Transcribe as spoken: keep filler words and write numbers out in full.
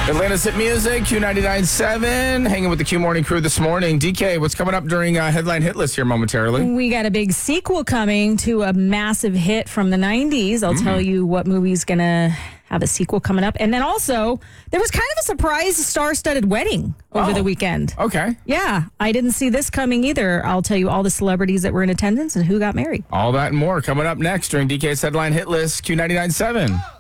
Atlanta's Hit Music, Q ninety-nine point seven. Hanging with the Q Morning crew this morning. D K, what's coming up during uh, Headline Hit List here momentarily? We got a big sequel coming to a massive hit from the nineties. I'll mm. tell you what movie's going to have a sequel coming up. And then also, there was kind of a surprise star-studded wedding over oh, the weekend. Okay. Yeah, I didn't see this coming either. I'll tell you all the celebrities that were in attendance and who got married. All that and more coming up next during D K's Headline Hit List, Q ninety-nine point seven.